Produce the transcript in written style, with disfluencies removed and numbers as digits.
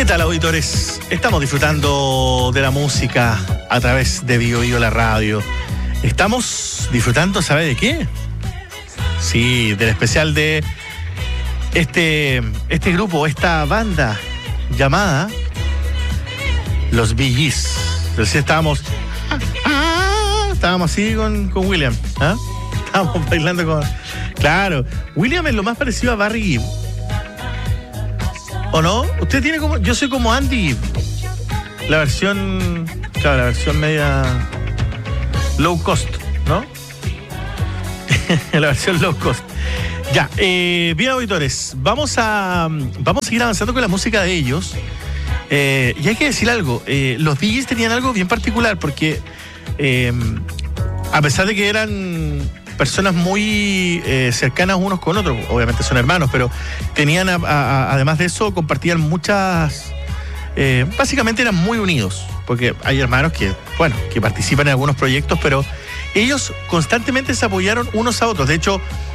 ¿Qué tal, auditores? Estamos disfrutando de la música a través de Bio Bio, la radio. Estamos disfrutando, ¿sabe de qué? Sí, del especial de este grupo, esta banda llamada Los Bee Gees. Entonces estábamos así con William, ¿ah? Estábamos bailando con... Claro, William es lo más parecido a Barry Gibb. ¿O no? Usted tiene como... Yo soy como Andy Gibb. La versión... Claro, la versión media... low cost, ¿no? La versión low cost. Ya, bien, auditores, vamos a seguir avanzando con la música de ellos. Y hay que decir algo, los Bee Gees tenían algo bien particular porque a pesar de que eran personas muy cercanas unos con otros, obviamente son hermanos, pero tenían, además de eso, compartían muchas... básicamente eran muy unidos, porque hay hermanos que participan en algunos proyectos, pero ellos constantemente se apoyaron unos a otros. De hecho,